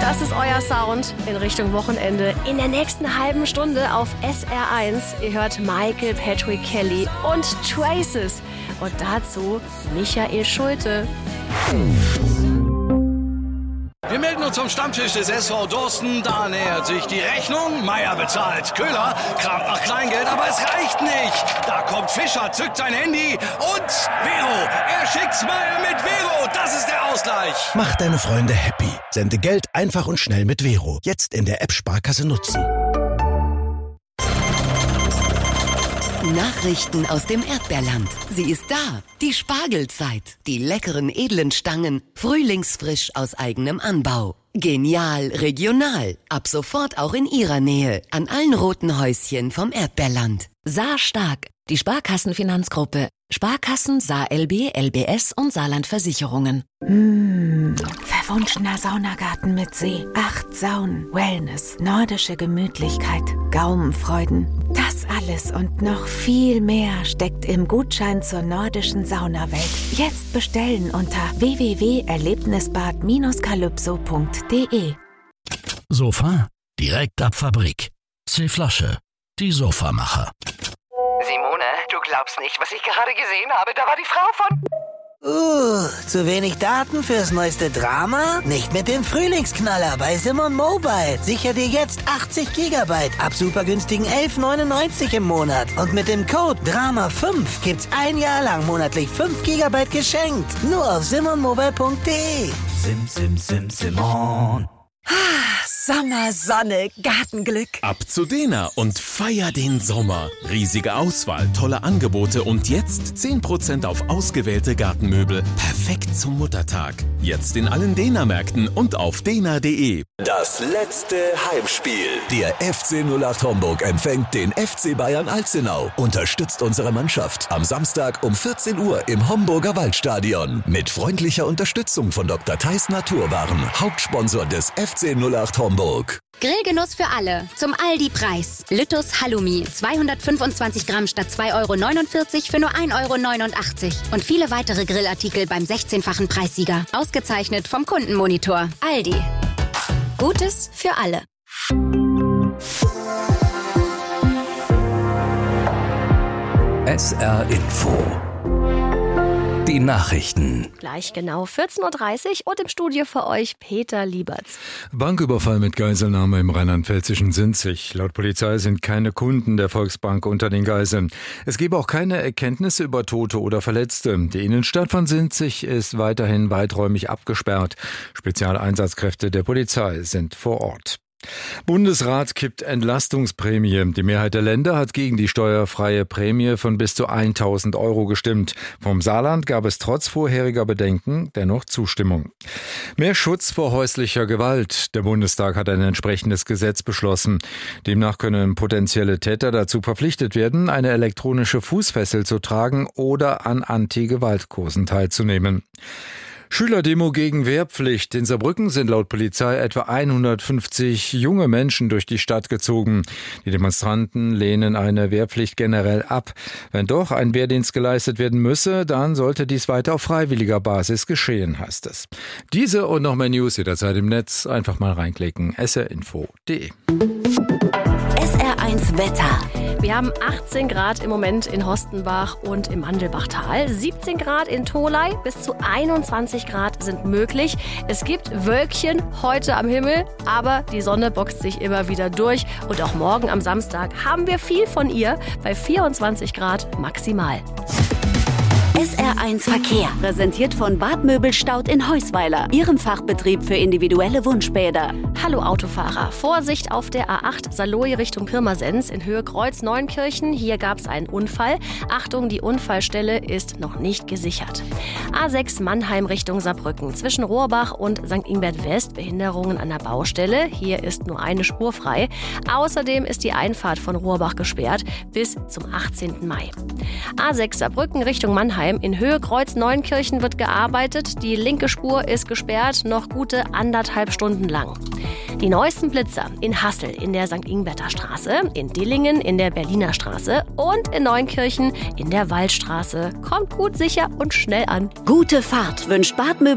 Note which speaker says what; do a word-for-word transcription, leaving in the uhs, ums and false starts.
Speaker 1: Das ist euer Sound in Richtung Wochenende. In der nächsten halben Stunde auf S R eins. Ihr hört Michael Patrick Kelly und Traces. Und dazu Michael Schulte.
Speaker 2: Wir melden uns zum Stammtisch des S V Dorsten. Da nähert sich die Rechnung. Meier bezahlt. Köhler kramt nach Kleingeld, aber es reicht nicht. Da kommt Fischer, zückt sein Handy und Vero. Er schickt's Meier mit Vero. Das ist der Ausgleich.
Speaker 3: Mach deine Freunde happy. Sende Geld einfach und schnell mit Vero. Jetzt in der App Sparkasse nutzen.
Speaker 4: Nachrichten aus dem Erdbeerland. Sie ist da. Die Spargelzeit. Die leckeren edlen Stangen. Frühlingsfrisch aus eigenem Anbau. Genial regional. Ab sofort auch in Ihrer Nähe. An allen roten Häuschen vom Erdbeerland. Saar Stark. Die Sparkassenfinanzgruppe. Sparkassen, Saar L B, L B S und Saarland Versicherungen.
Speaker 5: Mmh, verwunschener Saunagarten mit See. Acht Saunen, Wellness, nordische Gemütlichkeit, Gaumenfreuden. Das alles und noch viel mehr steckt im Gutschein zur nordischen Saunawelt. Jetzt bestellen unter w w w punkt erlebnisbad calypso punkt d e.
Speaker 6: Sofa direkt ab Fabrik. C-Flasche, die Sofamacher.
Speaker 7: Simone, du glaubst nicht, was ich gerade gesehen habe. Da war die Frau von...
Speaker 8: Uh, zu wenig Daten fürs neueste Drama? Nicht mit dem Frühlingsknaller bei Simon Mobile. Sicher dir jetzt achtzig Gigabyte ab supergünstigen elf neunundneunzig im Monat. Und mit dem Code Drama fünf gibt's ein Jahr lang monatlich fünf Gigabyte geschenkt. Nur auf simon mobile punkt d e.
Speaker 9: Sim, sim, sim, Simon.
Speaker 10: Ah, Sommer, Sonne, Gartenglück.
Speaker 11: Ab zu Dena und feier den Sommer. Riesige Auswahl, tolle Angebote und jetzt zehn Prozent auf ausgewählte Gartenmöbel. Perfekt zum Muttertag. Jetzt in allen Dena-Märkten und auf dena punkt d e.
Speaker 12: Das letzte Heimspiel. Der F C null acht Homburg empfängt den F C Bayern Alzenau. Unterstützt unsere Mannschaft am Samstag um vierzehn Uhr im Homburger Waldstadion. Mit freundlicher Unterstützung von Doktor Theis Naturwaren, Hauptsponsor des F C null acht Homburg.
Speaker 13: Grillgenuss für alle. Zum Aldi-Preis. Lüttus Halloumi. zweihundertfünfundzwanzig Gramm statt zwei Euro neunundvierzig für nur ein Euro neunundachtzig. Und viele weitere Grillartikel beim sechzehnfachen Preissieger. Ausgezeichnet vom Kundenmonitor. Aldi. Gutes für alle.
Speaker 6: S R Info. Die Nachrichten.
Speaker 1: Gleich genau vierzehn Uhr dreißig und im Studio für euch Peter Lieberts.
Speaker 14: Banküberfall mit Geiselnahme im rheinland-pfälzischen Sinzig. Laut Polizei sind keine Kunden der Volksbank unter den Geiseln. Es gebe auch keine Erkenntnisse über Tote oder Verletzte. Die Innenstadt von Sinzig ist weiterhin weiträumig abgesperrt. Spezialeinsatzkräfte der Polizei sind vor Ort. Bundesrat kippt Entlastungsprämie. Die Mehrheit der Länder hat gegen die steuerfreie Prämie von bis zu tausend Euro gestimmt. Vom Saarland gab es trotz vorheriger Bedenken dennoch Zustimmung. Mehr Schutz vor häuslicher Gewalt. Der Bundestag hat ein entsprechendes Gesetz beschlossen. Demnach können potenzielle Täter dazu verpflichtet werden, eine elektronische Fußfessel zu tragen oder an Anti-Gewalt-Kursen teilzunehmen. Schülerdemo gegen Wehrpflicht. In Saarbrücken sind laut Polizei etwa hundertfünfzig junge Menschen durch die Stadt gezogen. Die Demonstranten lehnen eine Wehrpflicht generell ab. Wenn doch ein Wehrdienst geleistet werden müsse, dann sollte dies weiter auf freiwilliger Basis geschehen, heißt es. Diese und noch mehr News jederzeit im Netz. Einfach mal reinklicken. S R info punkt d e.
Speaker 4: S R eins Wetter.
Speaker 1: Wir haben achtzehn Grad im Moment in Hostenbach und im Mandelbachtal, siebzehn Grad in Tholey, bis zu einundzwanzig Grad sind möglich. Es gibt Wölkchen heute am Himmel, aber die Sonne boxt sich immer wieder durch. Und auch morgen am Samstag haben wir viel von ihr bei vierundzwanzig Grad maximal.
Speaker 15: S R eins Verkehr, präsentiert von Bad Möbelstaud in Heusweiler, Ihrem Fachbetrieb für individuelle Wunschbäder.
Speaker 1: Hallo Autofahrer, Vorsicht auf der A acht Saarlouis Richtung Pirmasens in Höhe Kreuz Neunkirchen. Hier gab es einen Unfall. Achtung, die Unfallstelle ist noch nicht gesichert. A sechs Mannheim Richtung Saarbrücken. Zwischen Rohrbach und Sankt Ingbert West Behinderungen an der Baustelle. Hier ist nur eine Spur frei. Außerdem ist die Einfahrt von Rohrbach gesperrt bis zum achtzehnten Mai. A sechs Saarbrücken Richtung Mannheim. In Höhe Kreuz Neunkirchen wird gearbeitet. Die linke Spur ist gesperrt, noch gute anderthalb Stunden lang. Die neuesten Blitzer in Hassel in der Sankt Ingberter Straße, in Dillingen in der Berliner Straße und in Neunkirchen in der Waldstraße. Kommt gut, sicher und schnell an.
Speaker 15: Gute Fahrt wünscht Bad Möbel